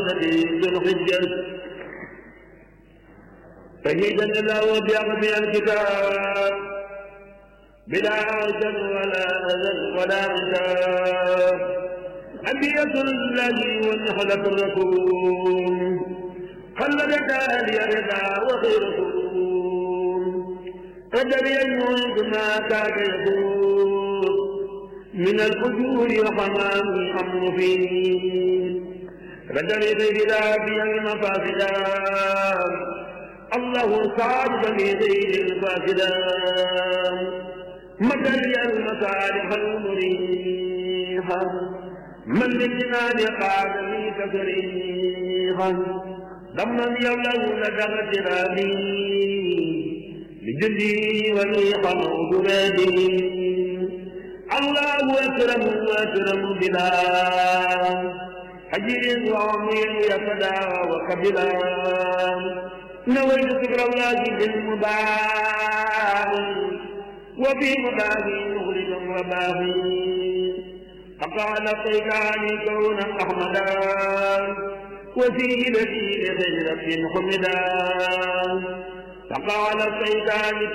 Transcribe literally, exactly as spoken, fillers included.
ذي الحجة فهيدا الله بأغفي الكتاب بلا عوجل ولا أذل ولا عتاب أبية الذي والنخلة الرسول خلد تالي رضا وخير رسول قدر الملك ما كاد يكون من الفجور وحمام الأمر فيه قدر غير ذاتي المفاسدا الله صادق في غير الفاسدا مدري المصالح المريحة من للجنان قادمي تكريها ضمن يولو لدى اغترابي لجدي وليق موت بادي الله أكرم وأكرم بلا أجر وعمير يفدى وقبلا نويت سكر الله بالمباح وفي مباهي مغرقا وباهي فقال طيقاني كون أحمدا وسيلتي لغيرة حمدا فقال طيقاني